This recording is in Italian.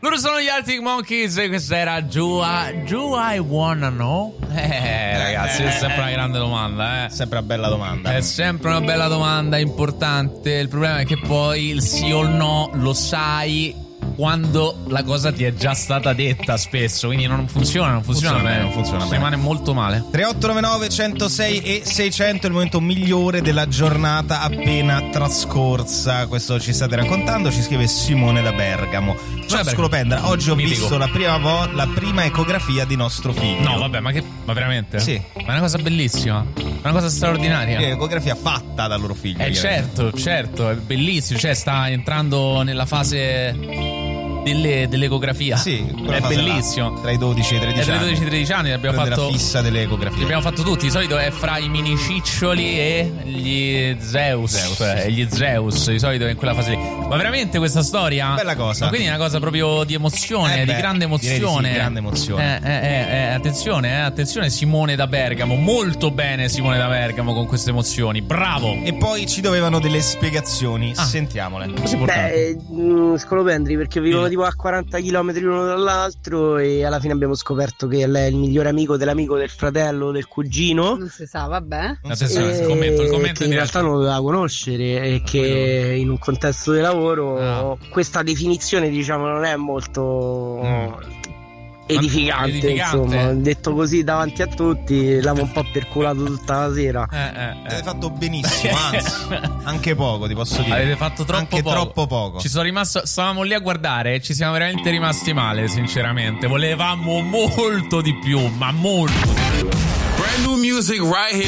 Loro sono gli Arctic Monkeys e questa era Do I Wanna Know? Ragazzi, è sempre una grande domanda, Sempre una bella domanda. È sempre una bella domanda, importante. Il problema è che poi il sì o il no lo sai quando la cosa ti è già stata detta spesso, quindi non funziona bene, non funziona si bene. rimane molto male. 3899 106 e 600 è il momento migliore della giornata appena trascorsa. Questo ci state raccontando, ci scrive Simone da Bergamo. Ciao Scolopendra, oggi ho visto la prima ecografia di nostro figlio. No, vabbè, ma veramente? Sì. Ma è una cosa bellissima, una cosa straordinaria. Ecografia fatta dal loro figlio. Certo, è bellissimo, cioè sta entrando nella fase dell'ecografia. Sì, è bellissimo. Tra i 12 e i 13 anni. Tra i 12 e i 13 anni abbiamo fatto la fissa delle ecografie. Li abbiamo fatto tutti. Di solito è fra i mini ciccioli e gli Zeus. Gli Zeus. Di solito è in quella fase lì. Ma veramente questa storia? Bella cosa. Ma quindi è una cosa proprio di emozione, di grande emozione. Sì, grande emozione. Attenzione Simone da Bergamo. Molto bene Simone da Bergamo con queste emozioni. Bravo. E poi ci dovevano delle spiegazioni. Sentiamole. Scolopendri, perché vivono tipo a 40 km l'uno dall'altro e alla fine abbiamo scoperto che lei è il migliore amico dell'amico del fratello del cugino. Non si sa, vabbè. Attenzione, il commento che in realtà non lo doveva conoscere e che in un contesto di lavoro questa definizione, diciamo, non è molto edificante. Insomma, detto così davanti a tutti, l'abbiamo un po' perculato tutta la sera. Avete fatto benissimo, anzi anche poco, ti posso dire. Avete fatto troppo poco. Ci sono rimasto, stavamo lì a guardare e ci siamo veramente rimasti male, sinceramente. Volevamo molto di più, ma molto di più. Brand new music right here.